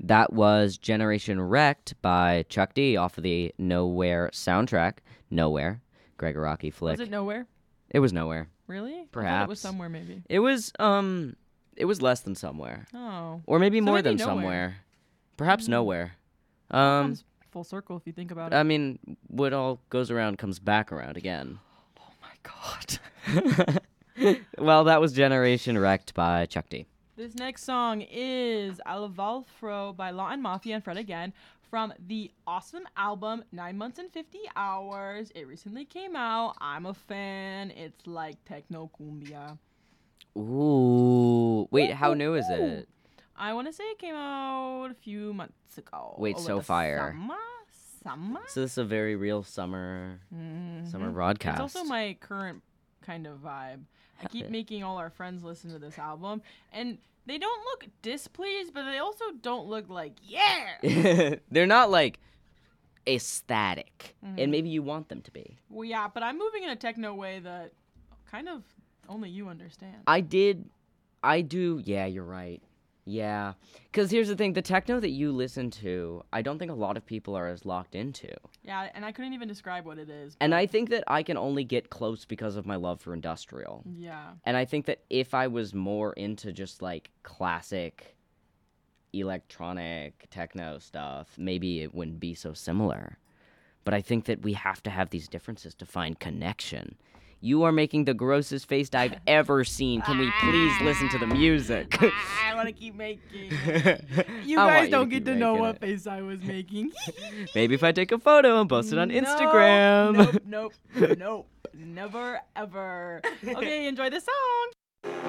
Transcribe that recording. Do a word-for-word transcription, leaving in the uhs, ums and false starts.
That was Generation Wrecked by Chuck D off of the Nowhere soundtrack. Nowhere. Greg Araki flick. Was it Nowhere? It was Nowhere. Really? I Perhaps. thought it was Somewhere, maybe. It was, um, it was less than Somewhere. Oh. Or maybe So more maybe than Nowhere. Somewhere. Perhaps Mm. Nowhere. It Um, comes full circle if you think about it. I mean, what all goes around comes back around again. Oh my god. Well, that was Generation Wrecked by Chuck D. This next song is Alaval Fro by Latin Mafia and Fred again from the awesome album Nine Months and fifty Hours. It recently came out. I'm a fan. It's like techno cumbia. Ooh. Wait, how new is it? I want to say it came out a few months ago. Wait, over so the fire. Summer? Summer? So this is a very real summer Mhm. summer broadcast. It's also my current kind of vibe. I keep making all our friends listen to this album, and they don't look displeased, but they also don't look like, yeah! They're not like ecstatic, Mhm. and maybe you want them to be. Well, yeah, but I'm moving in a techno way that kind of only you understand. I did, I do, yeah, you're right. Yeah, because here's the thing, the techno that you listen to, I don't think a lot of people are as locked into. Yeah, and I couldn't even describe what it is. And but- I think that I can only get close because of my love for industrial. Yeah. And I think that if I was more into just like classic electronic techno stuff, maybe it wouldn't be so similar. But I think that we have to have these differences to find connection. You are making the grossest face I've ever seen. Can we please listen to the music? I want to keep making it. You I want guys you to don't keep get to know making what it. face I was making. Maybe if I take a photo and post it on No, Instagram. Nope, nope, nope. Never, ever. Okay, enjoy the song.